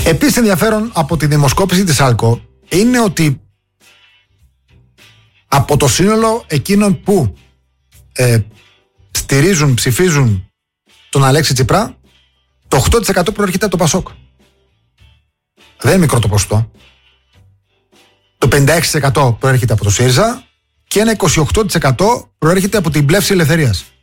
Επίσης ενδιαφέρον από τη δημοσκόπηση της ΑΛΚΟ είναι ότι από το σύνολο εκείνων που στηρίζουν, ψηφίζουν τον Αλέξη Τσίπρα, το 8% προέρχεται από το ΠΑΣΟΚ. Δεν είναι μικρό το ποσοστό. Το 56% προέρχεται από το ΣΥΡΙΖΑ και ένα 28% προέρχεται από την Πλεύση Ελευθερίας.